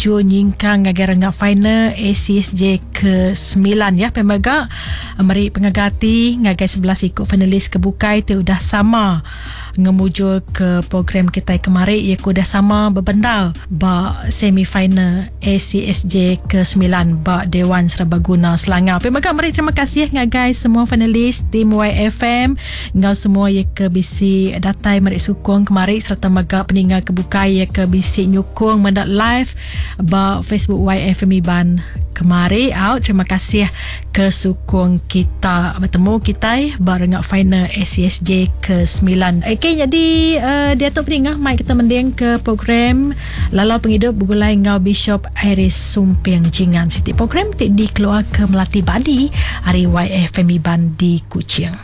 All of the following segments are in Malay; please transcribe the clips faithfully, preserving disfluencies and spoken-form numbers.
menuju nyingkang ngagai rengak final A C S J ke sembilan ya. Pemaga mari pengagati ngagai sebelas ikut finalis kebukai tu udah sama ngemuju ke program kita kemarin ia udah sama berbendal ba semi final A C S J ke sembilan ba Dewan Serbaguna Selangor. Pemaga mari terima kasih ngagai semua finalis tim Y F M ngau semua ia ke bisi datai mari sukong kemarin serta maga peninggal kebukai ia ke bisi nyukung mendak live ba Facebook Y F M Iban kemari out. Terima kasih ke sukung kita bertemu kita bareng final A C S J ke sembilan. Okey, jadi uh, dia tu peningah mai kita mending ke program Lalau Penghidup Begulai Ngau Bishop Iris Sumpiang Jingan Siti. Program ti dikeluar ke Melati Badi hari Y F M Iban di Kuching.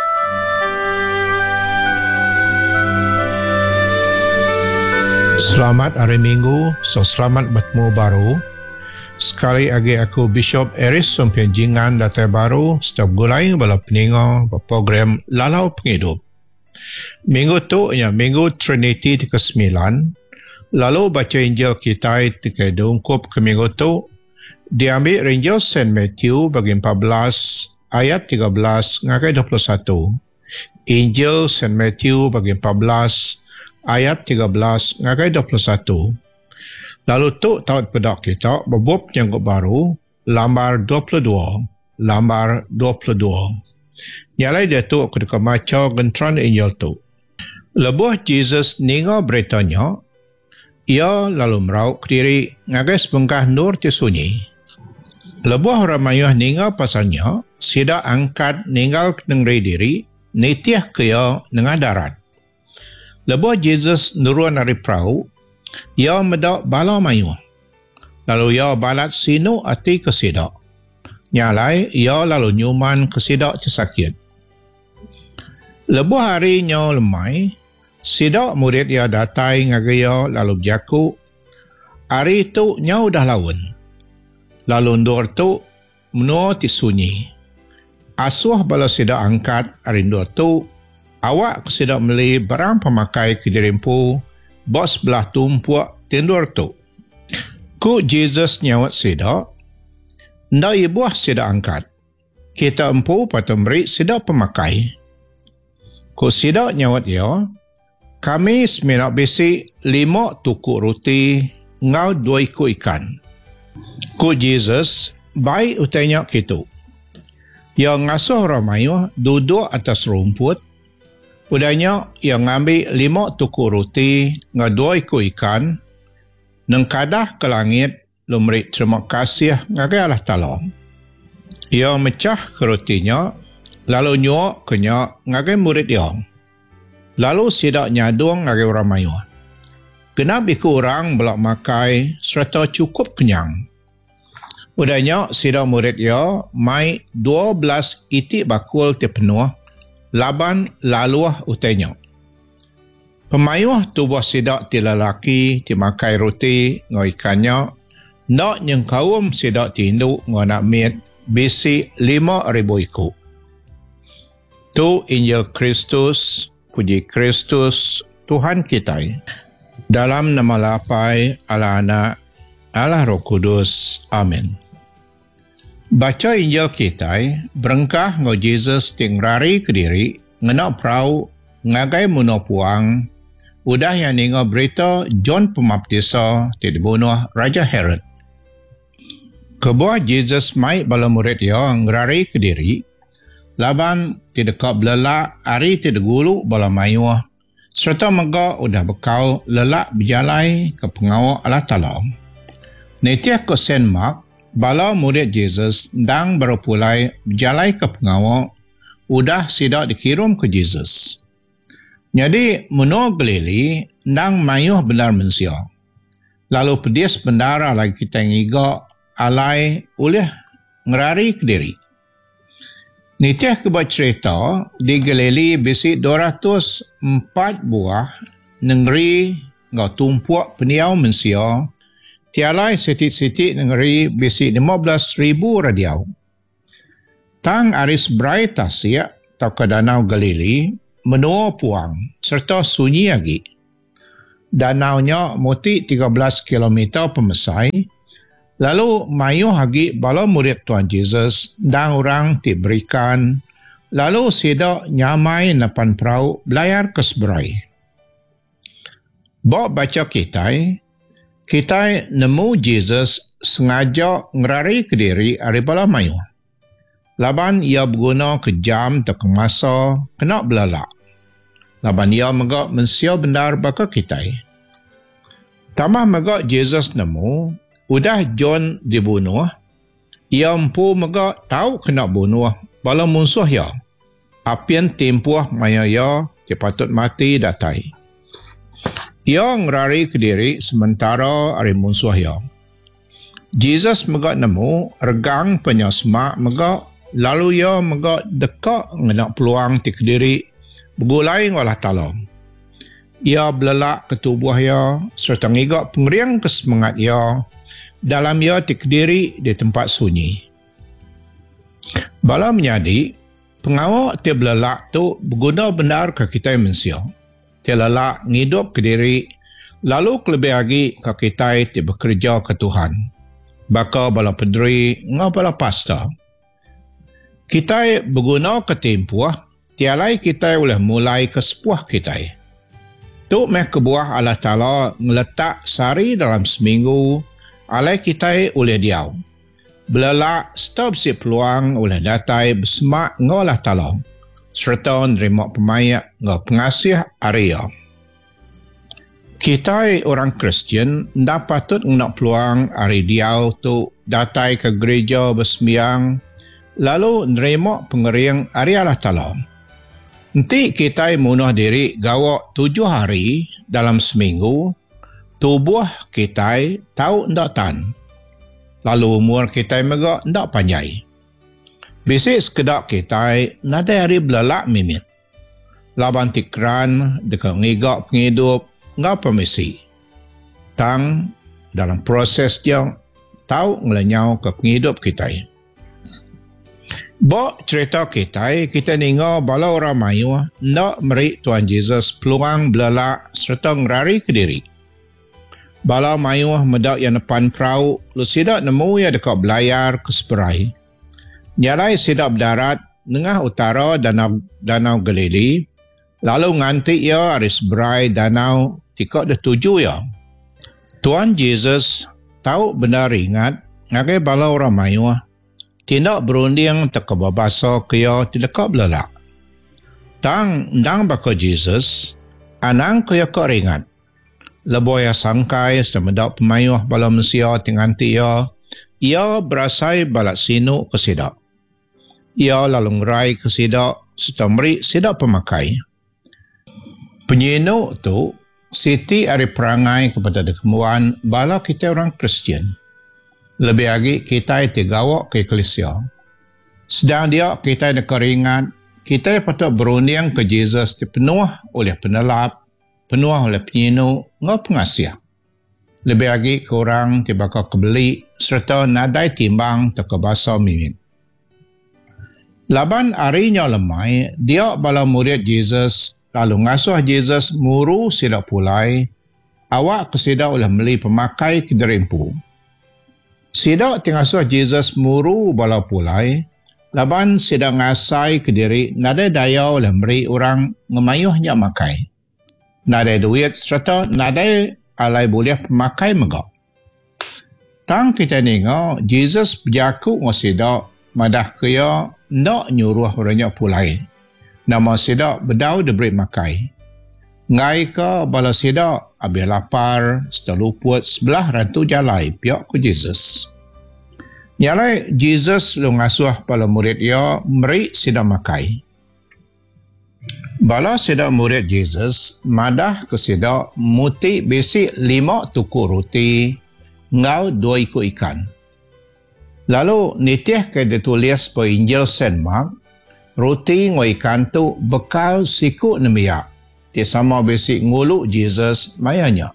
Selamat hari Minggu, so selamat bertemu baru. Sekali lagi aku Bishop Iris Sumpiang Jingan datai baru setiap gulai bala peningo program Lalau Penghidup. Minggu tu ya minggu Trinity ke sembilan. Lalu baca Injil kita tiga dungkup ke minggu tu diambil Injil Saint Matthew bagi empat belas ayat tiga belas ngagai dua puluh satu. Injil Saint Matthew bagi empat belas ayat tiga belas ngagai dua puluh satu. Lalu tu taut pedak kita bebub yang baru lambar dua puluh dua. Lambar dua puluh dua. Nyalai dia tu aku dekat maca gentran Injil tu. Lebuh Jesus ninga beritanya, ia lalu meraup ke diri ngagai sebengkah nur ti sunyi. Lebuh ramayuh ninga pasalnya, sida angkat ninggal kenengri diri, nitiah kaya nengah darat. Lebuh Jesus nurun dari perahu, ia medak bala mayuh. Lalu ia balat sinu ati ke sida. Nyalai, ia lalu nyuman ke sida sakit. Lebuh hari nyo lemai, sida murid ia datai ngagaya lalu berjaku. Hari tu nyo dah lawan. Lalu ndur tu menua ti sunyi. Asuh bala sida angkat hari ndur tu, awak ke sida beli barang pemakai ke dirimpu, bos belah tumpuak tindur tu. Ku Jesus nyawat sida, ndak ibuah sida angkat. Kita empu patut beri sida pemakai. Ku sida nyawat ya, kami seminak besi lima tukuk roti, ngau dua ikut ikan. Ku Jesus, baik utanya gitu. Yang ngasuh ramayuh duduk atas rumput, udahnya yang ngambil lima tukuk roti, ngau dua ikut ikan, nengkadah ke langit, lumri terima kasih ngagai Allah Ta'ala. Ia mecah ke rotinya, lalu nyuak kenyak ngagai murid ia. Lalu sidak nyadung ngagai orang mayuh. Kenapa iku orang belak makai serta cukup kenyang. Udahnya sidak murid ia mai dua belas itik bakul ti penuh, laban laluah utainya. Pemayuh tubuh sidak ti lelaki ti makai roti ngau ikannya, nak nyengkawum sidak ti induk ngau nak mit bisi lima ribu ikut. Tu Injil Kristus, puji Kristus, Tuhan kita. Dalam nama lapai Allah Anak, Allah Roh Kudus. Amin. Baca Injil kita, berengkah ngau Jesus tingrari ke diri, ngenak perahu, ngagai muno puang, udah yang ninggal berita John Pembaptisa ti dibunuh Raja Herod. Kebuah Jesus mai bala murid ia ngerari ke diri, laban ti dekat belelak hari ti degulu bala mayuh, serta mega udah bekau lelak berjalai ke pengawal Allah Ta'ala. Netiah ke Saint Mark, bala murid Jesus dang berpulai berjalai ke pengawal, udah sidak dikirim ke Jesus. Jadi menua Galili dang mayuh benar mensia. Lalu pedis bendara lagi kita ngiga alai oleh ngerari ke diri. Nitiah kebat cerita di Galili bisi dua ratus empat buah negeri ngau tumpuak peniau mensia, tialai sitik-sitik negeri bisi lima belas ribu radiau. Tang aris berai tasik tau ke danau Galili, menua puang serta sunyi lagi. danaunya muti tiga belas kilometer pemesai. Lalu mayuh hagi bala murid Tuhan Yesus dan orang diberikan. Lalu sidak nyamai napan perahu belayar ke seberai. Bawa baca kitai, kitai nemu Yesus sengaja ngerari ke diri dari bala mayuh. Laban ia berguna kejam tekeng masa kena belalak. Laban ia megak mensia benar baka kitai. Tamah megak Yesus nemu, udah John dibunuh, ia empu megak tahu kena bunuh bala musuh ia. Apian tempuh maya ia patut mati datai. Ia ngerari ke diri sementara hari musuh ia. Jesus megak nemu regang penyasmak megak, lalu ia megak dekat ngenak peluang ti ke diri bergulai ngolah talong. Ia belalak ke tubuh ia serta ngigak pengeriang ke semangat ia dalam ia ti ke diri di tempat sunyi. Bala menyadi pengawak ti belalak tu berguna benar ke kita manusia. Ti lalak ngidup ke diri, lalu kelebih lagi ke kita ti bekerja ke Tuhan. Baka bala pederi ngau bala pasta. Kita berguna ke tempuh, tialai kita boleh mulai ke sepuah kita. Tu meh kebuah Allah Ta'ala ngeletak sari dalam seminggu, alai kita oleh diau. Belalak stop si peluang oleh datai bersemak ngolah talong serta nerima pemayak ngau pengasih area. Kita orang Kristian ndak patut nak peluang hari diau tu datai ke gereja bersembiang lalu nerima pengering area Allah Ta'ala. Nanti kita munuh diri gawak tujuh hari dalam seminggu, tubuh kita tahu ndak tan. Lalu umur kita megak ndak panjai. Bisik sekedap kita nada hari belalak mimit. Laban tikran dekat ngigak penghidup ngau permisi. Tang dalam proses yang tahu ngelenyau ke penghidup kita. Bok cerita kita, kita ninga bala orang mayuh ndak meri Tuhan Yesus peluang belalak serta ngerari ke diri. Bala mayuh medak yang depan perahu, lu sidak nemu ya dekat belayar ke seberai. Nyalai sidak berdarat tengah utara danau, danau Galili, lalu nganti ya hari seberai danau tikak dah tuju ya. Tuhan Yesus tahu benar ingat, ngagai bala orang mayuh, tindak berunding teka babasa kaya tidak belalak. Tang ndang baka Yesus, anang kaya kau ringat. Leboy sangkai semedak pemayuh bala Mesia tinganti ia, ia berasai balak sinu ke sidak. Ia lalu ngerai ke sidak serta meri sidak pemakai. Penyinu tu siti ari perangai kepada kemuan bala kita orang Kristian. Lebih lagi kita digawak ke eklesia. Sedang dia kita ada keringat, kita patut berunding ke Yesus dipenuh oleh penelap, penuh oleh penyinu, ngau pengasih. Lebih lagi korang tibaka kebeli serta nadai timbang teka basa mimin. Laban harinya lemai, dia bala murid Yesus lalu ngasuh Yesus muru sidak pulai, awak kesidak oleh meli pemakai kederimpu. Sidak tingasuh Yesus muru bala pulai, laban sidak ngasai ke diri nadai daya oleh meri orang ngemayuhnya makai. Nadai duit serta nadai alai boleh pemakai megak. Tang kita ninga, Yesus berjaku ngasidak madah kaya nak nyuruh orangnya pulai. Nama sidak bedau diberi makai. Ngai ke bala sidak habis lapar, seteluput sebelah rantu jalai pihak ku Yesus. Nyalai Yesus lu ngasuh bala murid ia meri sidak makai. Bala sidak murid Yesus madah ke sidak muti besi lima tuku roti ngau dua ikut ikan. Lalu nitih ke ditulis pada Injil Saint Mark, roti ngau ikan tu bekal siku nemiak. Dia sama besi ngulu Yesus mayanya.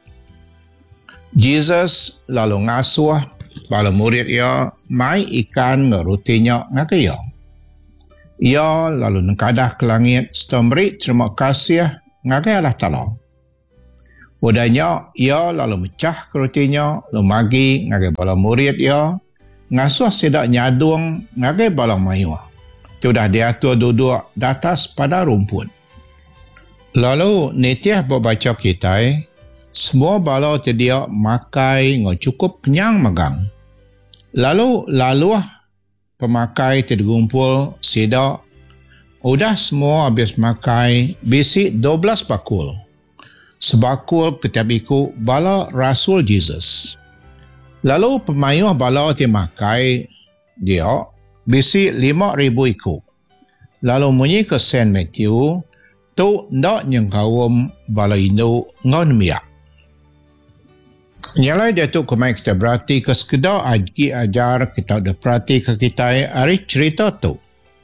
Yesus lalu ngasuh bala murid ia mai ikan ngau rotinya ngakaya. Ia lalu nengkadah ke langit serta beri terima kasih ngagai Allah Ta'ala. Udahnya, ia lalu mecah kerotinya, lalu magi ngagai bala murid ia, ngasuh sedak nyadung ngagai bala mayuah. Sudah diatur duduk di atas pada rumput. Lalu nitiah berbaca kita, semua bala tedia makai ngau cukup kenyang megang. Lalu laluah pemakai tergumpul sedak, udah semua habis makai bisi dua belas bakul. Sebakul ketiap ikut bala Rasul Jesus. Lalu pemayuh bala ti makai dia bisi lima ribu ikut. Lalu munyi ke Saint Matthew tu ndak nyengkawum bala induk ngon miak. Nyalai dia tu kemai kita berarti ke sekedar aji ajar kita ada perhati ke kita hari cerita tu.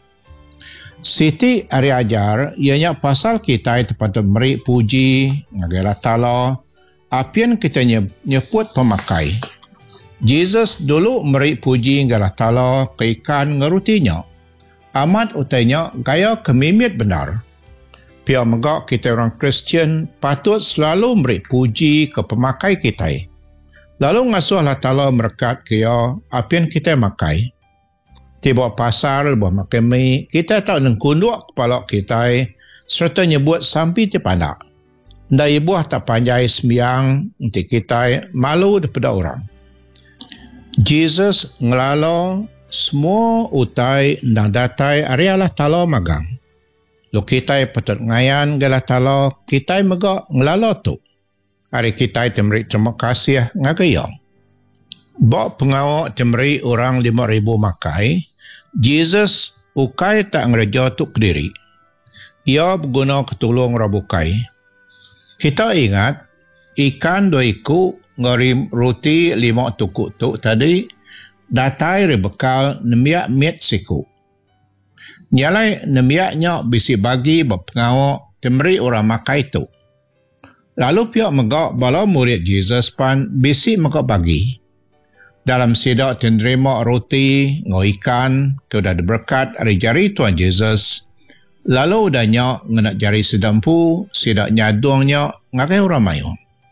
Siti hari ajar ianya pasal kita tempat meri puji ngagalah ta'ala apian kita nyebut pemakai. Jesus dulu meri puji ngagalah ta'ala ke ikan ngerutinya. Amat utainya gaya kemimit benar. Pihak megak kita orang Kristian patut selalu meri puji ke pemakai kita. Lalu ngasuh Allah Ta'ala merekat kaya apian kita makai. Tiba pasar buah makan mi, kita tak nengkunduk kepala kita serta nyebut sampai terpandak. Nda ibuah tak panjai sembiang untuk kita malu daripada orang. Jesus ngelalo semua utai dan datai ari Allah Ta'ala magang. Lo kita patut ngayan Allah Ta'ala kita megak ngelalo tu. Hari kita temeri terima kasih ngagayang. Bak pengawak temeri orang lima ribu makai, Jesus ukai tak ngereja tu kediri. Ia berguna ketulung rabukai. Kita ingat, ikan dua iku ngerim roti lima tukuk tu tadi, datai rebekal nemiak mit siku. Nyalai nemiaknya bisi bagi berpengawak temeri orang makai tu. Lalu pihak megak bala murid Jesus pan bisi megak bagi. Dalam sidak menerima roti, ngau ikan, sudah diberkat dari jari Tuhan Yesus. Lalu udahnya ngenak jari sedampu, sidak nyadungnya ngakai orang mayu.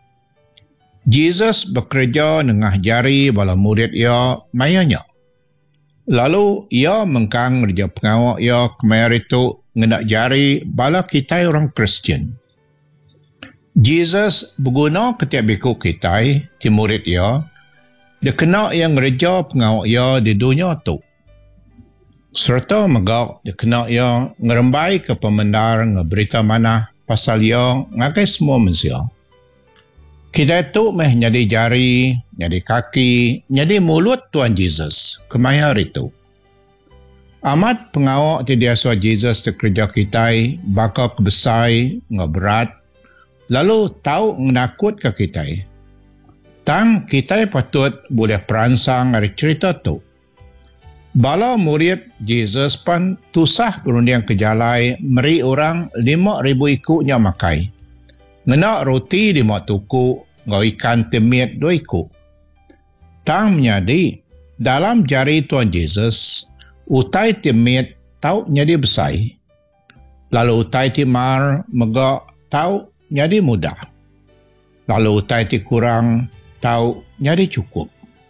Jesus bekerja nengah jari bala murid ia mayanya. Lalu ia mengkang kerja pengawak ia kemarin itu ngenak jari bala kita orang Kristian. Jesus berguna ketiap biku kita, ti murid ia, dia kena yang ngereja pengawak ia di dunia tu. Serta megak dia kena ia ngerembai ke pemendar ngeberita mana pasal ia ngakai semua manusia. Kita tu meh nyadi jari, nyadi kaki, nyadi mulut Tuhan Yesus kemaya itu. Amat pengawak ti diasua Jesus di kerja kita bakal kebesai, ngeberat, lalu tahu menakut ke kita. Tang kita patut boleh peransang dari cerita tu. Bala murid Jesus pan tusah berundiang ke jalai meri orang lima ribu ikutnya makai. Ngenak roti lima tuku, ngau ikan temit dua ikut. Tang menyadi dalam jari Tuhan Jesus, utai temit tau nyadi besar. Lalu utai timar megak tau nyadi mudah. Lalu utai ti kurang tau nyadi cukup.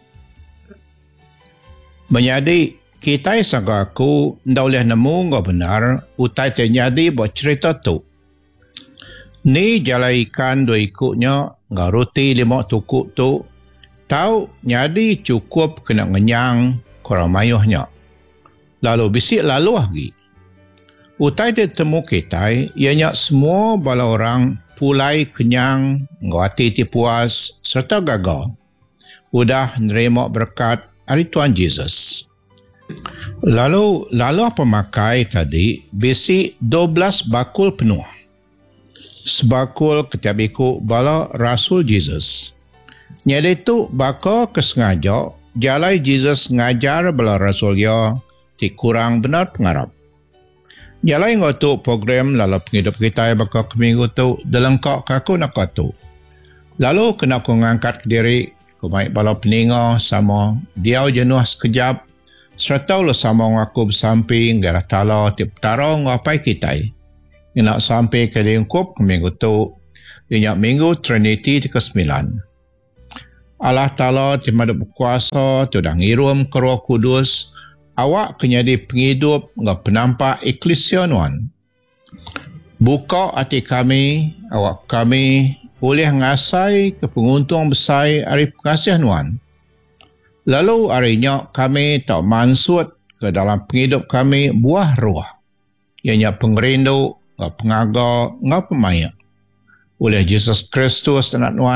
Menyadi kita sangka aku ndak boleh nemu ngau benar utai ternyadi buat cerita tu. Ni jalai ikan dua ikutnya ngau roti lima tukuk tu tau nyadi cukup kena ngenyang korang mayuhnya. Lalu bisik lalu lagi. Utai ditemu kita ianya semua bala orang pulai kenyang, ngawati ti puas, serta gagal. Udah nerima berkat dari Tuhan Yesus. Lalu, lalu pemakai tadi, bisi dua belas bakul penuh. Sebakul ketiap ikut bala Rasul Jesus. Nyada itu bakal kesengaja, jalai Jesus ngajar bala Rasul dia, ti kurang benar pengarap. Jalai ngotu program lalu penghidup kita bakal keminggu tu dalam kau kaku nak tu. Lalu kena aku ngangkat ke diri, ku baik bala peninga sama dia jenuh sekejap, serta lu sama aku bersamping galah tala tip tarong ngapai kita. Nak sampai ke lingkup keminggu tu, Ianya minggu Trinity ke sembilan. Allah Ta'ala timada berkuasa tu dah ngirum ke Roh Kudus awak kenyadi penghidup ngah penampak eklesia nuan. Buka hati kami, awak kami boleh ngasai ke penguntung besar hari pengasihan nuan. Lalu harinya kami tak mansut ke dalam penghidup kami buah roh. Ianya pengerindu, ngah pengaga, ngah pemaya. Oleh Yesus Kristus anak nuan